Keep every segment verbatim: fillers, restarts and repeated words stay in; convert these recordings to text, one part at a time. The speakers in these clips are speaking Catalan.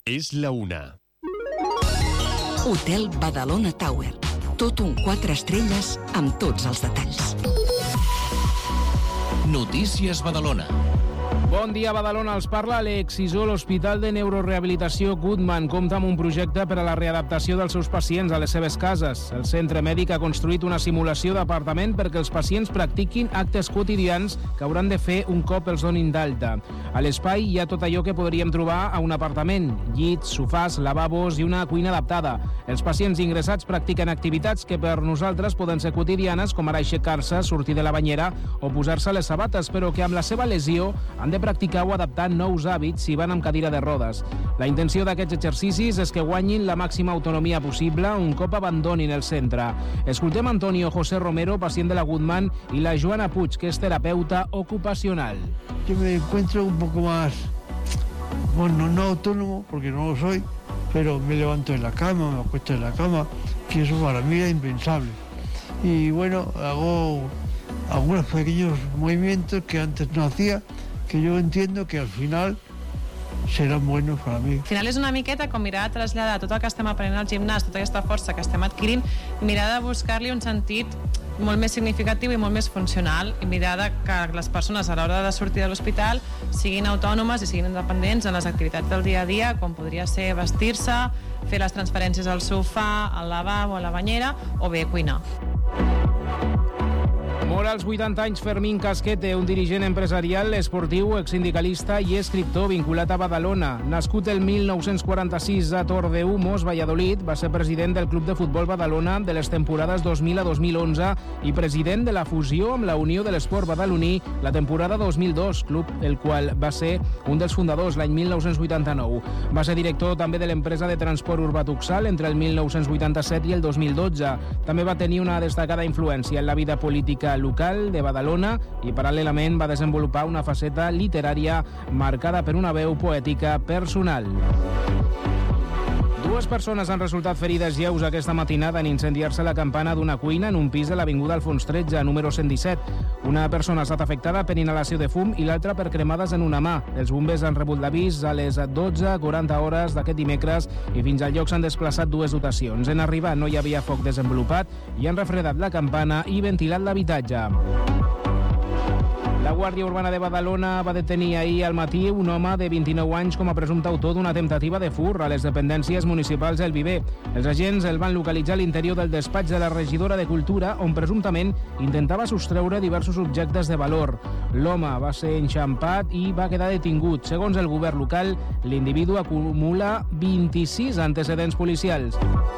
És la una. Hotel Badalona Tower. Tot un quatre estrelles amb tots els detalls. Notícies Badalona. Bon dia, Badalona. Els parla Alex Isó. L'Hospital de Neurorehabilitació Goodman compta amb un projecte per a la readaptació dels seus pacients a les seves cases. El centre mèdic ha construït una simulació d'apartament perquè els pacients practiquin actes quotidians que hauran de fer un cop els donin d'alta. A l'espai hi ha tot allò que podríem trobar a un apartament: llits, sofàs, lavabos i una cuina adaptada. Els pacients ingressats practiquen activitats que per nosaltres poden ser quotidianes, com ara aixecar-se, sortir de la banyera o posar-se les sabates, però que amb la seva lesió han de practicar o adaptar nous hàbits si van amb cadira de rodes. La intenció d'aquests exercicis és que guanyin la màxima autonomia possible un cop abandonin el centre. Escoltem Antonio José Romero, pacient de la Goodman, i la Joana Puig, que és terapeuta ocupacional. Yo me encuentro un poco más, bueno, no autónomo, porque no lo soy, pero me levanto en la cama, me acuesto en la cama, que eso para mí era impensable. Y bueno, hago algunos pequeños movimientos que antes no hacía, que yo entiendo que al final seran buenos para mi. Al final és una miqueta com mirar de traslladar tot el que estem aprenent al gimnàs, tota aquesta força que estem adquirint, mirar de buscar-li un sentit molt més significatiu i molt més funcional, i mirar de que les persones a l'hora de sortir de l'hospital siguin autònomes i siguin independents en les activitats del dia a dia, com podria ser vestir-se, fer les transferències al sofà, al lavabo, a la banyera o bé cuinar. Mor als vuitanta anys Fermín Casquete, un dirigent empresarial, esportiu, exsindicalista i escriptor vinculat a Badalona. Nascut el mil nou-cents quaranta-sis a Tordehumos, Valladolid, va ser president del Club de Futbol Badalona de les temporades dos mil a dos mil onze i president de la fusió amb la Unió de l'Esport Badaloní la temporada dos mil dos, club el qual va ser un dels fundadors l'any mil nou-cents vuitanta-nou. Va ser director també de l'empresa de transport urbà Tuxal entre el mil nou-cents vuitanta-set i el dos mil dotze. També va tenir una destacada influència en la vida política local de Badalona i paral·lelament va desenvolupar una faceta literària marcada per una veu poètica personal. Dues persones han resultat ferides lleus aquesta matinada en incendiar-se la campana d'una cuina en un pis de l'Avinguda Alfons tretze, número cent disset. Una persona ha estat afectada per inhalació de fum i l'altra per cremades en una mà. Els bombers han rebut l'avís a les dotze quaranta hores d'aquest dimecres i fins al lloc s'han desplaçat dues dotacions. En arribar no hi havia foc desenvolupat i han refredat la campana i ventilat l'habitatge. La Guàrdia Urbana de Badalona va detenir ahir al matí un home de vint-i-nou anys com a presumpte autor d'una temptativa de fur a les dependències municipals del Viver. Els agents el van localitzar a l'interior del despatx de la regidora de Cultura, on presumptament intentava sostreure diversos objectes de valor. L'home va ser enxampat i va quedar detingut. Segons el govern local, l'individu acumula vint-i-sis antecedents policials.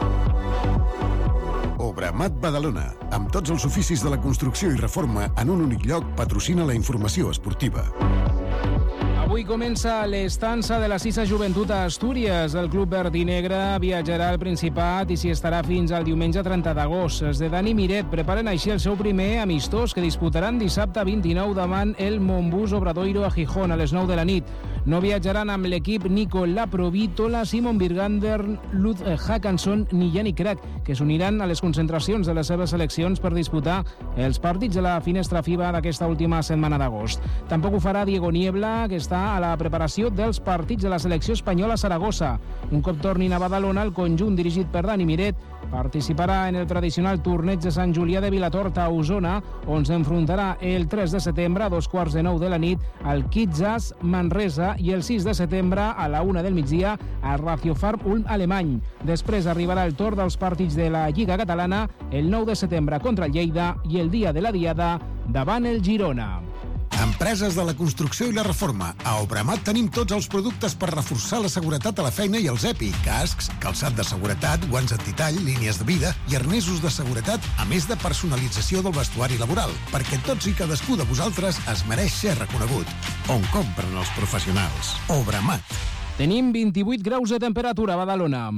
Obramat Badalona, amb tots els oficis de la construcció i reforma en un únic lloc, patrocina la informació esportiva. Avui comença l'estança de la Sisa Joventut a Astúries. El club verd i negre viatjarà al Principat i s'hi estarà fins al diumenge trenta d'agost. Els de Dani Miret preparen així el seu primer amistós que disputaran dissabte vint-i-nou davant el Montbus Obradoiro a Gijón a les nou de la nit. No viatjaran amb l'equip Nico Laprovítola, Simon Birgander, Lud Hackanson ni Yannick Crac, que s'uniran a les concentracions de les seves seleccions per disputar els partits de la finestra FIBA d'aquesta última setmana d'agost. Tampoc ho farà Diego Niebla, que està a la preparació dels partits de la selecció espanyola a Saragossa. Un cop tornin a Badalona, el conjunt dirigit per Dani Miret participarà en el tradicional torneig de Sant Julià de Vilatorta a Osona, on s'enfrontarà el tres de setembre a dos quarts de nou de la nit al Kitzas Manresa i el sis de setembre a la una del migdia al Ratiofarm Ulm alemany. Després arribarà el torn dels partits de la Lliga Catalana el nou de setembre contra el Lleida i el dia de la Diada davant el Girona. Empreses de la construcció i la reforma. A Obramat tenim tots els productes per reforçar la seguretat a la feina i els E P I. Cascs, calçat de seguretat, guants antitall, línies de vida i arnesos de seguretat, a més de personalització del vestuari laboral, perquè tots i cadascú de vosaltres es mereix ser reconegut. On compren els professionals? Obramat. Tenim vint-i-vuit graus de temperatura a Badalona.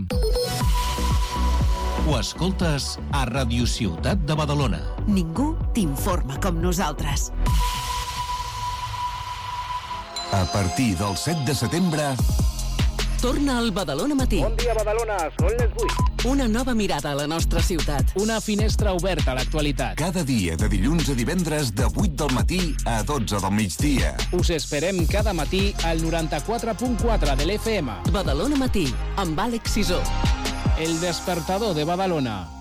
Ho escoltes a Radio Ciutat de Badalona. Ningú t'informa com nosaltres. A partir del set de setembre, Torna al Badalona Matí. Bon dia, Badalona, són les vuit. Una nova mirada a la nostra ciutat. Una finestra oberta a l'actualitat. Cada dia, de dilluns a divendres, de vuit del matí a dotze del migdia. Us esperem cada matí al noranta-quatre punt quatre de l'F M. Badalona Matí, amb Àlex Sisó. El despertador de Badalona.